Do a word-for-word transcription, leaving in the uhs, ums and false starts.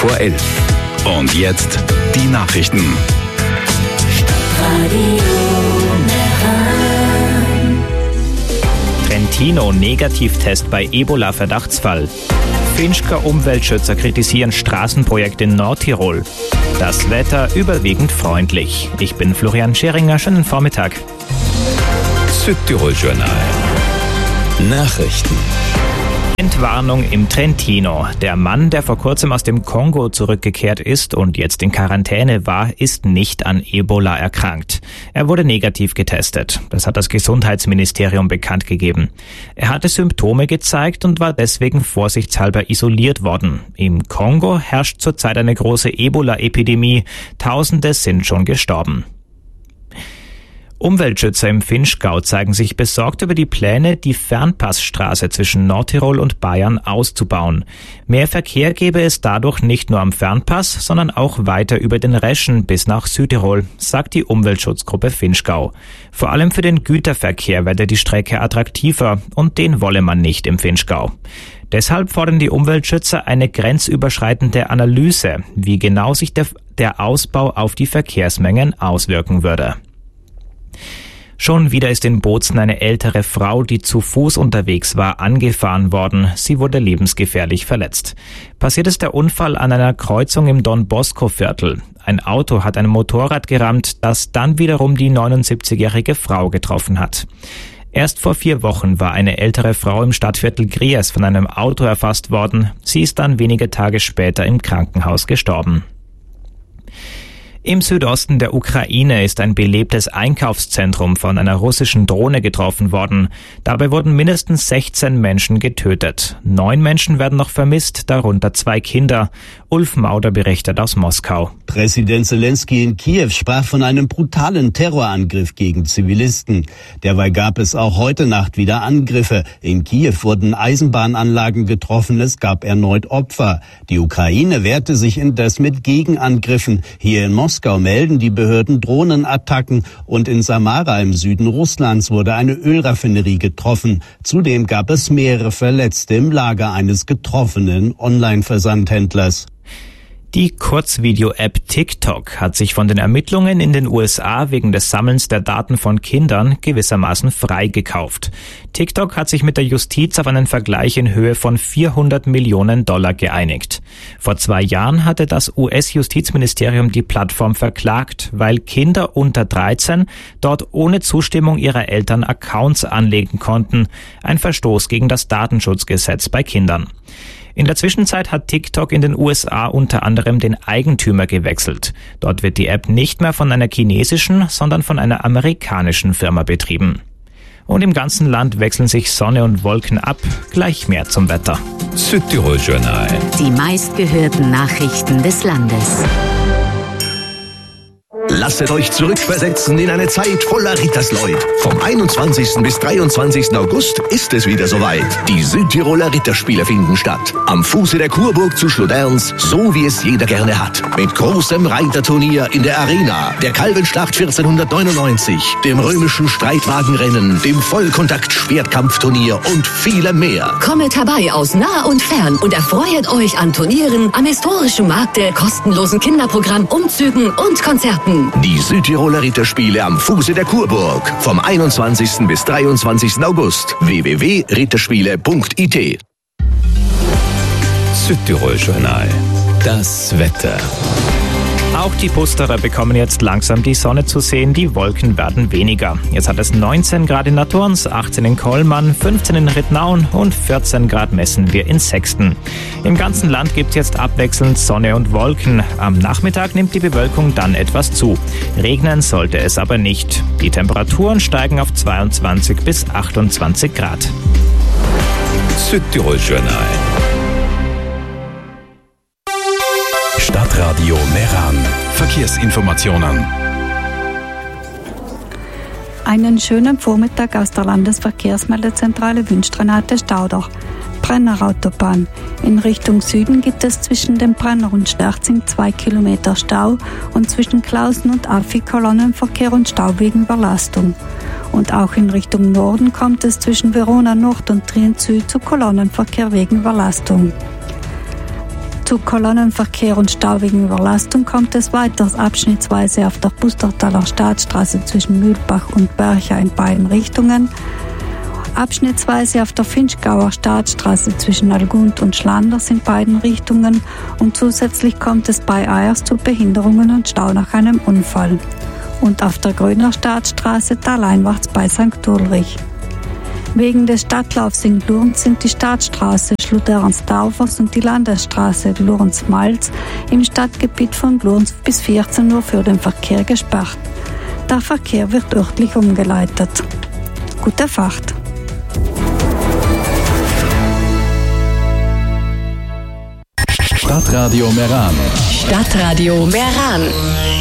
vor elf. Und jetzt die Nachrichten. Trentino Negativtest bei Ebola-Verdachtsfall. Finsker Umweltschützer kritisieren Straßenprojekt in Nordtirol. Das Wetter überwiegend freundlich. Ich bin Florian Scheringer. Schönen Vormittag. Südtirol-Journal. Nachrichten. Entwarnung im Trentino. Der Mann, der vor kurzem aus dem Kongo zurückgekehrt ist und jetzt in Quarantäne war, ist nicht an Ebola erkrankt. Er wurde negativ getestet. Das hat das Gesundheitsministerium bekannt gegeben. Er hatte Symptome gezeigt und war deswegen vorsichtshalber isoliert worden. Im Kongo herrscht zurzeit eine große Ebola-Epidemie. Tausende sind schon gestorben. Umweltschützer im Vinschgau zeigen sich besorgt über die Pläne, die Fernpassstraße zwischen Nordtirol und Bayern auszubauen. Mehr Verkehr gäbe es dadurch nicht nur am Fernpass, sondern auch weiter über den Reschen bis nach Südtirol, sagt die Umweltschutzgruppe Vinschgau. Vor allem für den Güterverkehr werde die Strecke attraktiver und den wolle man nicht im Vinschgau. Deshalb fordern die Umweltschützer eine grenzüberschreitende Analyse, wie genau sich der, der Ausbau auf die Verkehrsmengen auswirken würde. Schon wieder ist in Bozen eine ältere Frau, die zu Fuß unterwegs war, angefahren worden. Sie wurde lebensgefährlich verletzt. Passiert ist der Unfall an einer Kreuzung im Don-Bosco-Viertel. Ein Auto hat ein Motorrad gerammt, das dann wiederum die neunundsiebzigjährige Frau getroffen hat. Erst vor vier Wochen war eine ältere Frau im Stadtviertel Gries von einem Auto erfasst worden. Sie ist dann wenige Tage später im Krankenhaus gestorben. Im Südosten der Ukraine ist ein belebtes Einkaufszentrum von einer russischen Drohne getroffen worden. Dabei wurden mindestens sechzehn Menschen getötet. Neun Menschen werden noch vermisst, darunter zwei Kinder. Ulf Mauder berichtet aus Moskau. Präsident Zelensky in Kiew sprach von einem brutalen Terrorangriff gegen Zivilisten. Derweil gab es auch heute Nacht wieder Angriffe. In Kiew wurden Eisenbahnanlagen getroffen, es gab erneut Opfer. Die Ukraine wehrte sich indes mit Gegenangriffen. Hier in Moskau Moskau melden die Behörden Drohnenattacken und in Samara im Süden Russlands wurde eine Ölraffinerie getroffen. Zudem gab es mehrere Verletzte im Lager eines getroffenen Online-Versandhändlers. Die Kurzvideo-App TikTok hat sich von den Ermittlungen in den U S A wegen des Sammelns der Daten von Kindern gewissermaßen freigekauft. TikTok hat sich mit der Justiz auf einen Vergleich in Höhe von vierhundert Millionen Dollar geeinigt. Vor zwei Jahren hatte das U S-Justizministerium die Plattform verklagt, weil Kinder unter dreizehn dort ohne Zustimmung ihrer Eltern Accounts anlegen konnten. Ein Verstoß gegen das Datenschutzgesetz bei Kindern. In der Zwischenzeit hat TikTok in den U S A unter anderem den Eigentümer gewechselt. Dort wird die App nicht mehr von einer chinesischen, sondern von einer amerikanischen Firma betrieben. Und im ganzen Land wechseln sich Sonne und Wolken ab. Gleich mehr zum Wetter. Südtirol-Journal. Die meistgehörten Nachrichten des Landes. Lasset euch zurückversetzen in eine Zeit voller Rittersleut. Vom einundzwanzigsten bis dreiundzwanzigsten August ist es wieder soweit. Die Südtiroler Ritterspiele finden statt. Am Fuße der Kurburg zu Schloderns, so wie es jeder gerne hat. Mit großem Reiterturnier in der Arena, der Kalbenschlacht vierzehnhundertneunundneunzig, dem römischen Streitwagenrennen, dem Vollkontakt-Schwertkampfturnier und vielem mehr. Kommet herbei aus nah und fern und erfreut euch an Turnieren, am historischen Markte, kostenlosen Kinderprogramm, Umzügen und Konzerten. Die Südtiroler Ritterspiele am Fuße der Kurburg. Vom einundzwanzigsten bis dreiundzwanzigsten August. w w w punkt ritterspiele punkt i t. Südtirol-Journal. Das Wetter. Auch die Pusterer bekommen jetzt langsam die Sonne zu sehen, die Wolken werden weniger. Jetzt hat es neunzehn Grad in Naturns, achtzehn in Kollmann, fünfzehn in Rittnauen und vierzehn Grad messen wir in Sexten. Im ganzen Land gibt es jetzt abwechselnd Sonne und Wolken. Am Nachmittag nimmt die Bewölkung dann etwas zu. Regnen sollte es aber nicht. Die Temperaturen steigen auf zweiundzwanzig bis achtundzwanzig Grad. Südtirol-Journal. Stadtradio Meran. Verkehrsinformationen. Einen schönen Vormittag aus der Landesverkehrsmeldezentrale wünscht Renate Stauder. Brennerautobahn. In Richtung Süden gibt es zwischen dem Brenner und Sterzing zwei Kilometer Stau und zwischen Klausen und Affi Kolonnenverkehr und Stau wegen Überlastung. Und auch in Richtung Norden kommt es zwischen Verona Nord und Trient Süd zu Kolonnenverkehr wegen Überlastung. Zu Kolonnenverkehr und Stau wegen Überlastung kommt es weiters abschnittsweise auf der Pustertaler Staatsstraße zwischen Mühlbach und Bercha in beiden Richtungen, abschnittsweise auf der Finchgauer Staatsstraße zwischen Algund und Schlanders in beiden Richtungen und zusätzlich kommt es bei Eyers zu Behinderungen und Stau nach einem Unfall. Und auf der Gröner Staatsstraße taleinwärts bei Sankt Ulrich. Wegen des Stadtlaufs in Glurns sind die Staatsstraße Schluderns-Taufers und die Landesstraße Glurns-Malz im Stadtgebiet von Glurns bis vierzehn Uhr für den Verkehr gesperrt. Der Verkehr wird örtlich umgeleitet. Gute Fahrt! Stadtradio Meran. Stadtradio Meran.